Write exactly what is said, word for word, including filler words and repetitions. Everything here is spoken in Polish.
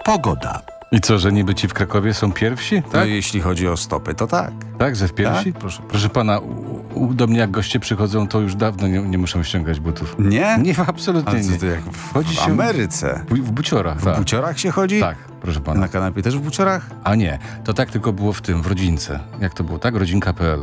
Pogoda. I co, że niby ci w Krakowie są pierwsi? No Tak? jeśli chodzi o stopy, to tak. Tak, że w pierwsi? Tak, proszę. Proszę pana, u, u, do mnie jak goście przychodzą, to już dawno nie, nie muszą ściągać butów. Nie? Nie, absolutnie Ale co nie. to jak w, Chodzi w się- Ameryce? W, w buciorach, W tak. buciorach się chodzi? Tak, proszę pana. Na kanapie też w buciorach? A nie, to tak tylko było w tym, w rodzince. Jak to było, tak? rodzinka kropka p l.